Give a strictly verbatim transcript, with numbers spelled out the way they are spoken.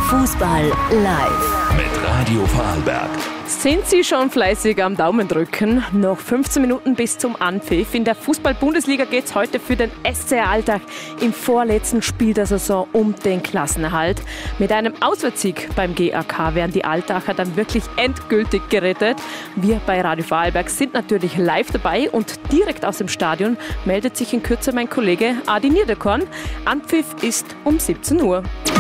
Fußball live mit Radio Vorarlberg. Sind Sie schon fleißig am Daumen drücken? Noch fünfzehn Minuten bis zum Anpfiff. In der Fußball-Bundesliga geht es heute für den S C R Altach im vorletzten Spiel der Saison um den Klassenerhalt. Mit einem Auswärtssieg beim G A K werden die Altacher dann wirklich endgültig gerettet. Wir bei Radio Vorarlberg sind natürlich live dabei und direkt aus dem Stadion meldet sich in Kürze mein Kollege Adi Niederkorn. Anpfiff ist um siebzehn Uhr.